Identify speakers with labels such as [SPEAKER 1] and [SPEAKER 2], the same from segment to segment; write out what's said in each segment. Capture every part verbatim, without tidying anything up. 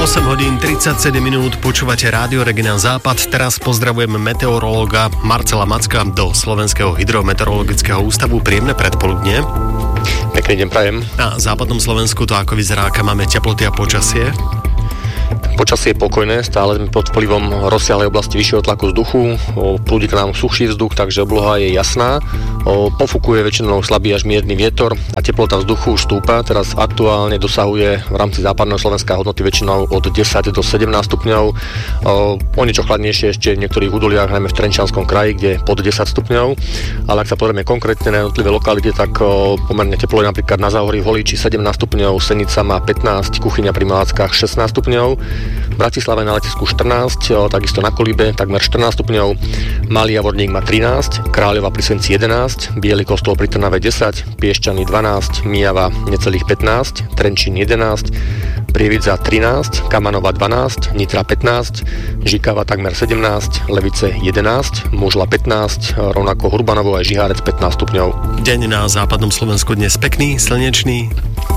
[SPEAKER 1] osem hodín tridsaťsedem minút, počúvate Rádio Regina Západ. Teraz pozdravujeme meteorológa Marcela Macka do Slovenského hydrometeorologického ústavu. Príjemné predpoludnie.
[SPEAKER 2] Pekný deň prajem.
[SPEAKER 1] Na západnom Slovensku to ako vyzerá, aké máme teploty a počasie?
[SPEAKER 2] Počasie je pokojné, stále sme pod vplyvom rozsiahlej oblasti vyššieho tlaku vzduchu, prúdi k nám suchší vzduch, takže obloha je jasná. Pofukuje väčšinou slabý až mierny vietor a teplota vzduchu už stúpa. Teraz aktuálne dosahuje v rámci západného Slovenska hodnoty väčšinou od desať do sedemnásť stupňov. O niečo chladnejšie ešte v niektorých údoliach, najmä v Trenčianskom kraji, kde je pod desať stupňov. Ale ak sa pozrieme konkrétne na jednotlivé lokality, tak pomerne teplo je napríklad na Záhorí v Holíči sedemnásť stupňov, Senica má pätnásť, Kuchyňa pri Malackách šestnásť stupňov. V Bratislave na letisku štrnásť, takisto na Kolíbe takmer štrnásť stupňov, Malý Javorník má trinásť, Kráľova pri Senci jedenásť, Biely Kostol pri Trnave desať, Piešťany dvanásť, Mijava necelých pätnásť, Trenčín jedenásť, Prievidza trinásť, Kamanova dvanásť, Nitra pätnásť, Žikava takmer sedemnásť, Levice jedenásť, Mužla pätnásť, rovnako Hurbanovo aj Žihárec pätnásť stupňov.
[SPEAKER 1] Deň na západnom Slovensku dnes pekný, slnečný.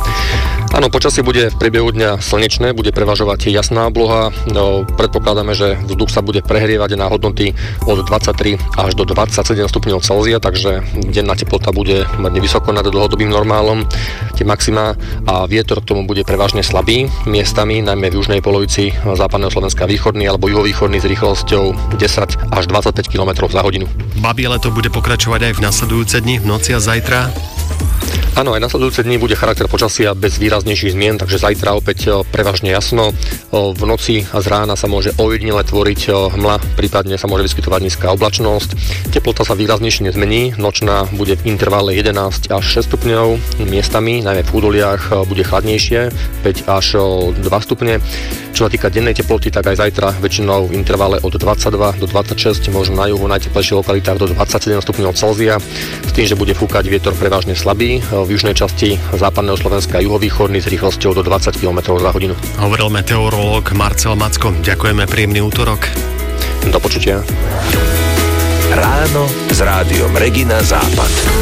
[SPEAKER 2] Áno, počasie bude v priebehu dňa slnečné, bude prevažovať jasná obloha. No, predpokladáme, že vzduch sa bude prehrievať na hodnoty od dvadsaťtri až do dvadsaťsedem stupňov Celzia, takže denná teplota bude nevysoko nad dlhodobým normálom, tie maxima, a vietor k tomu bude prevažne slabý miestami, najmä v južnej polovici západného Slovenska východný alebo juhovýchodný s rýchlosťou desať až dvadsaťpäť kilometrov za hodinu.
[SPEAKER 1] Babie leto bude pokračovať aj v nasledujúce dni, v noci a zajtra?
[SPEAKER 2] Áno, aj nasledujúce dni bude charakter počasia bez výraznejších zmien, takže zajtra opäť prevažne jasno. V noci a z rána sa môže ojedinele tvoriť hmla, prípadne sa môže vyskytovať nízka oblačnosť. Teplota sa výraznejšie nezmení, nočná bude v intervale jedenásť až šesť stupňov, miestami, najmä v údoliach, bude chladnejšie, päť až dva stupne. Čo sa týka dennej teploty, tak aj zajtra väčšinou v intervale od dvadsaťdva do dvadsaťšesť, možno na juhu najteplejších lokalitách do dvadsaťsedem stupňov Celzia, s tým, že bude fúkať vietor prevažne slabý, v južnej časti západného Slovenska juhovýchodný s rýchlosťou do dvadsať kilometrov za hodinu.
[SPEAKER 1] Hovoril meteorológ Marcel Macko. Ďakujeme, príjemný útorok.
[SPEAKER 2] Do počutia.
[SPEAKER 3] Ráno s Rádiom Regina Západ.